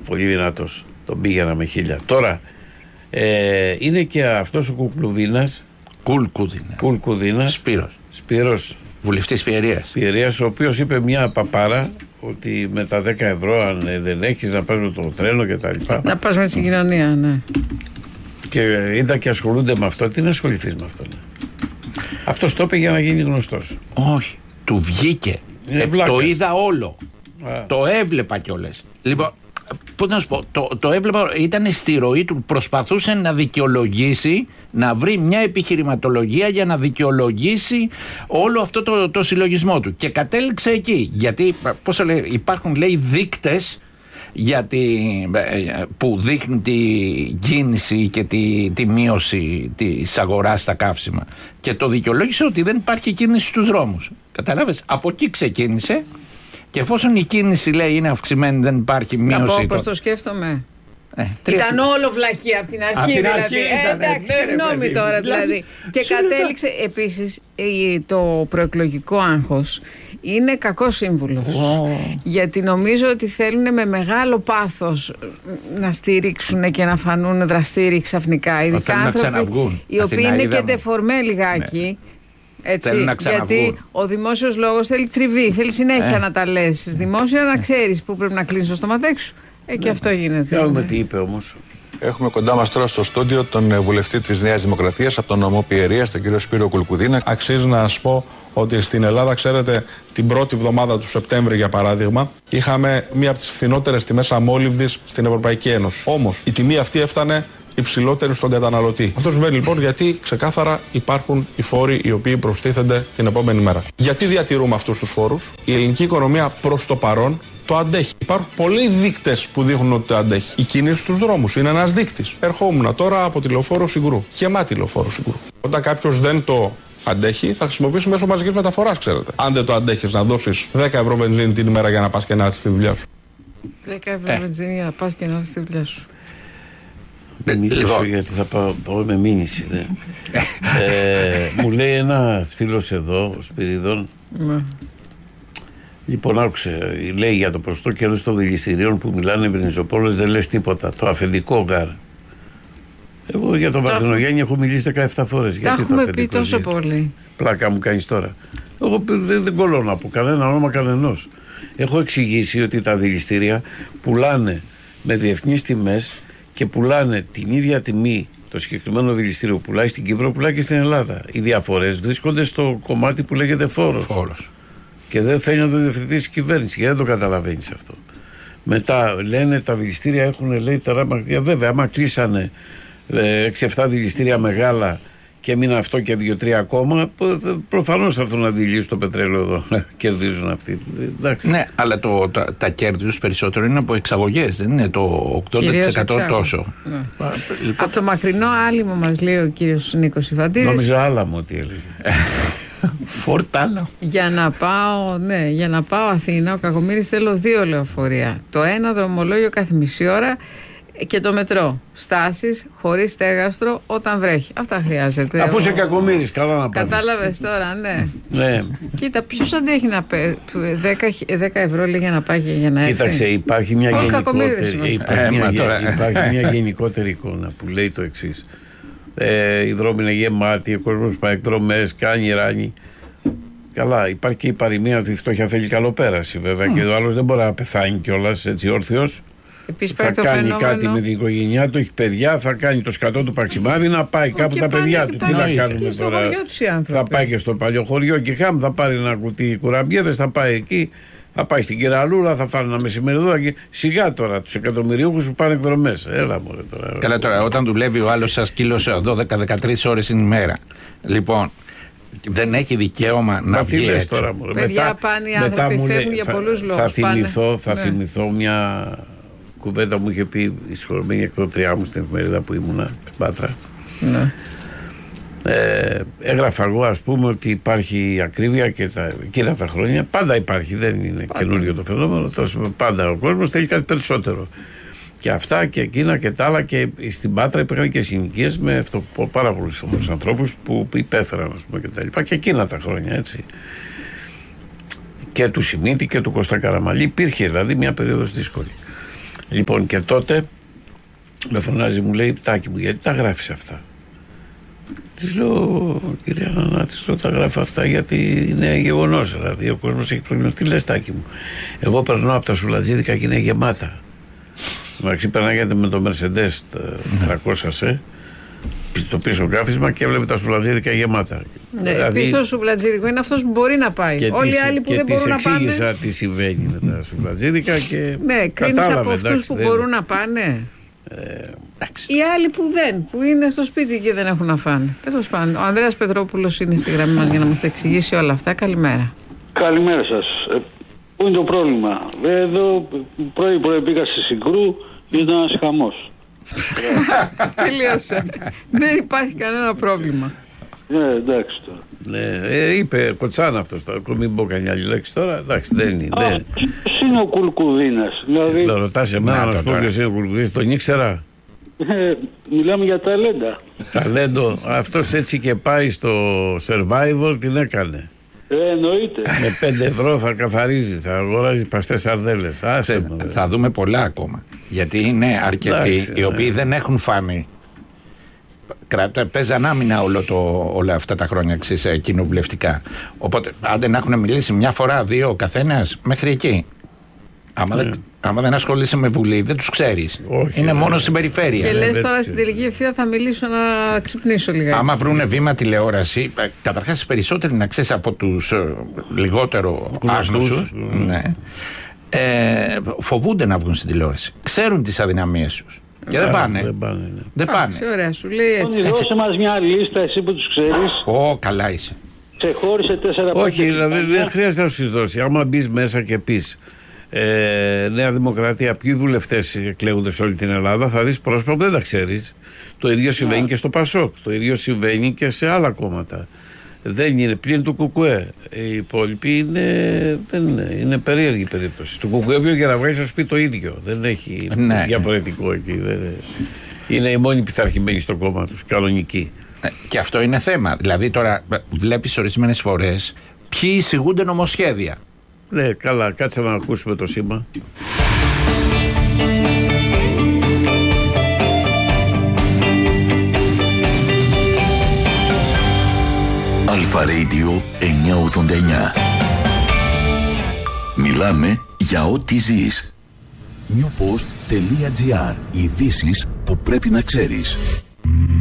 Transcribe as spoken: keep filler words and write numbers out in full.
πολύ δυνατός. Τον πήγαινα με χίλια. Τώρα ε, είναι και αυτός ο Κουκλουδίνας. Κουλκουδίνα. Κουλκουδίνας. Σπύρος. Σπύρος. Βουλευτής Πιερίας. Πιερίας, ο οποίος είπε μια παπάρα ότι με τα δέκα ευρώ, αν δεν έχεις, να πας με το τρένο και τα λοιπά. Να πας με τη συγκοινωνία, ναι. Και είδα και ασχολούνται με αυτό. Τι να ασχοληθείς με αυτό, ναι. Αυτός το είπε για να γίνει γνωστός. Όχι. Του βγήκε. Ε, ε, το είδα όλο. Α. Το έβλεπα κιόλας. Λοιπόν, πώς να σου πω, το, το έβλεπα, ήταν στη ροή του, προσπαθούσε να δικαιολογήσει, να βρει μια επιχειρηματολογία για να δικαιολογήσει όλο αυτό το, το συλλογισμό του. Και κατέληξε εκεί. Γιατί, πώς το λέει, υπάρχουν, λέει, δείκτες για τη, που δείχνουν τη κίνηση και τη, τη μείωση της αγοράς στα καύσιμα. Και το δικαιολόγησε ότι δεν υπάρχει κίνηση στους δρόμους. Καταλάβες, από εκεί ξεκίνησε. Και εφόσον η κίνηση, λέει, είναι αυξημένη, δεν υπάρχει μείωση. Να πω το... πώς το σκέφτομαι. Ε, τρία... Ήταν όλο βλακία από την αρχή, από την δηλαδή. αρχή ε, ήταν, εντάξει, ναι, συγγνώμη παιδί, τώρα, δηλαδή. δηλαδή. Και κατέληξε επίσης το προεκλογικό άγχος. Είναι κακός σύμβουλος. Oh. Γιατί νομίζω ότι θέλουν με μεγάλο πάθος να στηρίξουν και να φανούν δραστήριοι ξαφνικά. Ειδικά άνθρωποι οι οποίοι είναι και ντεφορμέ λιγάκι. Ναι. Έτσι, γιατί ο δημόσιος λόγος θέλει τριβή, θέλει συνέχεια ε. να τα λες. Δημόσια να ξέρεις που πρέπει να κλείνεις το στοματέκι σου. Ε, και ναι. αυτό γίνεται. Για δούμε τι είπε όμως. Έχουμε κοντά μας τώρα στο στούντιο τον βουλευτή της Νέας Δημοκρατίας από τον νομό Πιερίας, τον κύριο Σπύρο Κουλκουδίνα. Αξίζει να σας πω ότι στην Ελλάδα, ξέρετε, την πρώτη εβδομάδα του Σεπτέμβρη, για παράδειγμα, είχαμε μία από τις φθηνότερες τιμές αμόλυβδης στην Ευρωπαϊκή Ένωση. Όμως η τιμή αυτή έφτανε υψηλότερη στον καταναλωτή. Αυτό συμβαίνει λοιπόν γιατί ξεκάθαρα υπάρχουν οι φόροι οι οποίοι προστίθενται την επόμενη μέρα. Γιατί διατηρούμε αυτούς τους φόρους? Η ελληνική οικονομία προς το παρόν το αντέχει. Υπάρχουν πολλοί δείκτες που δείχνουν ότι το αντέχει. Η κίνηση στους δρόμους είναι ένας δείκτης. Ερχόμουν τώρα από τη Λεωφόρο Συγκρού. Γεμάτη Λεωφόρο Συγκρού. Όταν κάποιος δεν το αντέχει, θα χρησιμοποιήσει μέσω μαζικής μεταφοράς, ξέρετε. Αν δεν το αντέχεις, να δώσεις δέκα ευρώ βενζίνη την ημέρα για να πας και να έρθεις στη δουλειά σου. δέκα ευρώ ε. βενζίνη για να πας και να έρθεις στη δουλειά σου. Δεν μιλήσω λοιπόν. Γιατί θα πάω, πάω με μήνυση. ε, μου λέει ένας φίλος εδώ, ο Σπυρίδων. Ναι. Λοιπόν, άκουσε, λέει για το ποσοστό κέρδος των δηληστηρίων που μιλάνε οι Βενιζοπόλες, δεν λες τίποτα. Το αφεντικό γκάρ. Εγώ για τον Βαρδινογέννη έχω μιλήσει δεκαεπτά φορές. Τα γιατί έχουμε το πει τόσο γιατί. πολύ. Πλάκα μου κάνεις τώρα. Εγώ δεν, δεν κολλώνω από κανένα όνομα κανενός. Έχω εξηγήσει ότι τα δηληστήρια πουλάνε με διεθνείς τιμές και πουλάνε την ίδια τιμή. Το συγκεκριμένο δηληστήριο που πουλάει στην Κύπρο πουλάει και στην Ελλάδα. Οι διαφορές βρίσκονται στο κομμάτι που λέγεται φόρος. Φόρος. Και δεν θέλει να το διευθετήσει η κυβέρνηση, γιατί δεν το καταλαβαίνει αυτό. Μετά λένε τα δηληστήρια έχουν, λέει, τεράστια. Βέβαια, άμα κλείσανε έξι εφτά δηληστήρια μεγάλα και έμεινε αυτό και δύο τρία ακόμα, προφανώς θα έρθουν να δηλήσουν το πετρέλαιο εδώ, να κερδίζουν αυτοί. Εντάξει. Ναι, αλλά το, τα, τα κέρδη τους περισσότερο είναι από εξαγωγές, δεν είναι το ογδόντα τοις εκατό τόσο. Ναι. Λοιπόν. Από το μακρινό άλυμο μας λέει ο κύριος Νίκος Ιφαντίδης. Νόμιζα Άλαμο ότι έλεγε. Φορτάλα. Για να πάω, ναι, για να πάω Αθήνα, ο Κακομοίρης θέλω δύο λεωφορεία. Το ένα δρομολόγιο κάθε μισή ώρα και το μετρό. Στάσεις χωρίς στέγαστρο όταν βρέχει. Αυτά χρειάζεται. Αφού είσαι Κακομοίρης, καλά να πάρεις. Κατάλαβες τώρα, ναι. Ναι. Κοίτα, ποιος αντέχει να πει δέκα ευρώ λέει για να πάει και για να έρθει. Κοίταξε, υπάρχει μια, γενικότερη, υπάρχει, ε, μια, υπάρχει μια γενικότερη εικόνα που λέει το εξής. Ε, οι δρόμοι είναι γεμάτοι, ο κόσμος πάει εκδρομές, κάνει ράνι. Καλά, υπάρχει και η παροιμία ότι η φτώχεια θέλει καλοπέραση, βέβαια, mm. και ο άλλος δεν μπορεί να πεθάνει κιόλας έτσι όρθιος. Επίσης, θα κάνει φαινόμενο... κάτι με την οικογένειά του, έχει παιδιά, θα κάνει το σκατό του παξιμάδι να πάει κάπου τα παιδιά του. Τι να κάνουμε τώρα. Θα πάει και στο παλιό χωριό και χάμ, θα πάρει ένα κουτί κουραμπιέδες, θα πάει εκεί. Θα πάει στην Κυραλούρα, θα φάνε ένα μεσημεριδό και σιγά τώρα τους εκατομμυριούχους που πάνε εκδρομές. Έλα μωρέ τώρα. Καλά τώρα, όταν δουλεύει ο άλλος σας κίλωσε δώδεκα με δεκατρείς ώρες την ημέρα. Λοιπόν, δεν έχει δικαίωμα να βγει έξω. Τώρα, μωρέ. Παιδιά μετά, πάνε οι άνθρωποι, φεύγουν λέει, για πολλούς λόγους. Θα θυμηθώ, θα ναι. θυμηθώ μια κουβέντα μου είχε πει η συγχωρημένη εκδοτριά μου στην εφημερίδα που ήμουνα στην Πάτρα. Ναι. Ε, έγραφα εγώ ας πούμε ότι υπάρχει ακρίβεια και τα, εκείνα τα χρόνια πάντα υπάρχει, δεν είναι πάντα καινούριο το φαινόμενο, τόσο, πάντα ο κόσμος θέλει κάτι περισσότερο και αυτά και εκείνα και τα άλλα και στην Πάτρα υπήρχαν και συνοικίες με αυτό, πάρα πολλούς όμως ανθρώπους που υπέφεραν ας πούμε και τα λοιπά και εκείνα τα χρόνια έτσι και του Σιμίτη και του Κώστα Καραμαλή υπήρχε δηλαδή μια περίοδος δύσκολη. Λοιπόν, και τότε με φωνάζει, μου λέει, Τάκη μου, γιατί τα γράφεις αυτά? Της λέω, κυρία Νανά, της λέω, τα γράφω αυτά γιατί είναι γεγονός. Δηλαδή, ο κόσμος έχει πρόβλημα. Τι λες, Τάκη μου? Εγώ περνώ από τα σουλατζίδικα και είναι γεμάτα. Εντάξει, περνάγεται με το Mercedes τριακόσια σε, το πίσω κάθισμα και έβλεπε τα σουλατζίδικα γεμάτα. Ναι, δηλαδή, πίσω σουλατζίδικο είναι αυτός που μπορεί να πάει. Όλοι οι άλλοι που δεν μπορούν να πάνε. Και της εξήγησα τι συμβαίνει με τα σουλατζίδικα και ναι, κρίνεις από αυτούς εντάξει, που δεν... μπορούν να πάνε. Ε, οι άλλοι που δεν, που είναι στο σπίτι και δεν έχουν να φάνε. Τέλος πάντων, ο Ανδρέας Πετρόπουλος είναι στη γραμμή μας για να μας τα εξηγήσει όλα αυτά. Καλημέρα. Καλημέρα σας. Ε, πού είναι το πρόβλημα? Εδώ πρωί-πρωί πήγα στη Συγκρού και ήταν ένας χαμός. Τελείωσε. Δεν υπάρχει κανένα πρόβλημα. Ναι, εντάξει τώρα. Ναι, ε, είπε Κοτσάνα αυτός τώρα. Μην πω κανένα άλλη λέξη τώρα. Εντάξει, δεν είναι. Α, ποιος είναι ο Κουλκουδίνας? Δηλαδή... Να ρωτάς εμένα να σου πω ποιος είναι ο Κουλκουδίνας. Τον ήξερα. Ε, μιλάμε για ταλέντα. Ταλέντο. Αυτός έτσι και πάει στο Survivor την έκανε. Ε, εννοείται. Με πέντε ευρώ θα καθαρίζει, θα αγοράζει παστές σαρδέλες. Άσε μου. Θα δούμε πολλά ακόμα. Γιατί είναι αρκετοί Άξε, οι οποίοι ναι. δεν έχουν φάνει. Κράτα, παίζαν άμυνα όλο το, όλα αυτά τα χρόνια εξής, κοινοβουλευτικά. Οπότε, άντε να έχουν μιλήσει μια φορά, δύο ο καθένας, μέχρι εκεί. Άμα, ναι. δεν, άμα δεν ασχολείσαι με Βουλή, δεν τους ξέρεις. Όχι, είναι ναι. μόνο στην περιφέρεια. Και ναι, λες τώρα στην τελική ευθεία θα μιλήσω να ξυπνήσω λιγάκι. Άμα βρούνε βήμα τηλεόραση, καταρχάς οι περισσότεροι να ξέρεις από τους ε, λιγότερο άγνωστους, ναι, ε, φοβούνται να βγουν στην τηλεόραση. Ξέρουν τις αδυναμίες τους. Και δεν πάνε. Δεν πάνε. Ναι. Δεν πάνε. Ά, ωραία, σου λέει έτσι. Όνει, δώσε μας μια λίστα, εσύ που τους ξέρεις. Ω, καλά είσαι. Ξεχώρισε τέσσερα. Όχι, δηλαδή δεν χρειάζεται να σου δώσει. Άμα μπει μέσα και πει ε, Νέα Δημοκρατία, ποιοι βουλευτές εκλέγονται σε όλη την Ελλάδα, θα δεις πρόσωπα που δεν τα ξέρεις. Το ίδιο συμβαίνει yeah. και στο Πασόκ. Το ίδιο συμβαίνει και σε άλλα κόμματα. Δεν είναι πλην του Κουκουέ. Οι υπόλοιποι είναι, δεν είναι, είναι περίεργη περίπτωση. Του Κουκουέ ποιο και να βγάλει, θα σου πει το ίδιο. Δεν έχει ναι. διαφορετικό εκεί. Δεν, είναι οι μόνοι πειθαρχημένοι στο κόμμα τους, κανονικοί. Και αυτό είναι θέμα. Δηλαδή τώρα βλέπεις ορισμένες φορές ποιοι εισηγούνται νομοσχέδια. Ναι, καλά, κάτσε να ακούσουμε το σήμα. Αλφα Radio εννιακόσια ογδόντα εννιά. Μιλάμε για ό,τι ζεις. νιουποστ τελεία τζι άρ. Ειδήσεις που πρέπει να ξέρεις.